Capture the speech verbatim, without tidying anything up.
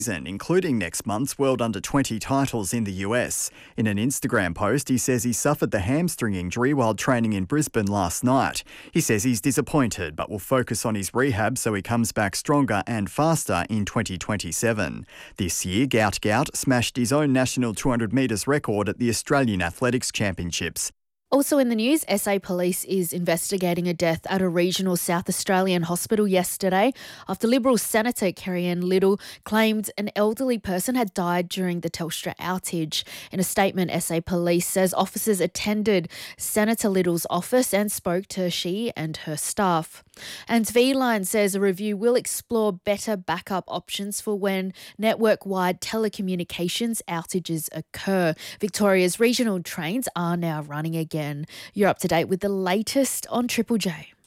season, including next month's World Under twenty titles in the U S. In an Instagram post, he says he suffered the hamstring injury while training in Brisbane last night. He says he's disappointed but will focus on his rehab so he comes back stronger and faster in twenty twenty-seven. This year, Gout Gout smashed his own national two hundred metres record at the Australian Athletics Championships. Also in the news, S A Police is investigating a death at a regional South Australian hospital yesterday after Liberal Senator Kerry-Ann Little claimed an elderly person had died during the Telstra outage. In a statement, S A Police says officers attended Senator Little's office and spoke to she and her staff. And V-Line says a review will explore better backup options for when network-wide telecommunications outages occur. Victoria's regional trains are now running again. You're up to date with the latest on Triple J.